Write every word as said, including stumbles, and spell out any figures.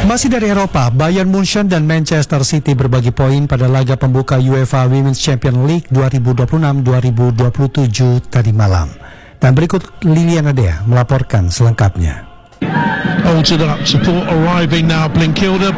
Masih dari Eropa, Bayern Munchen dan Manchester City berbagi poin pada laga pembuka UEFA Women's Champions League dua ribu dua puluh enam dua ribu dua puluh tujuh tadi malam. Dan berikut Liliana Dea melaporkan selengkapnya. Altered up support arriving now. Blinkilde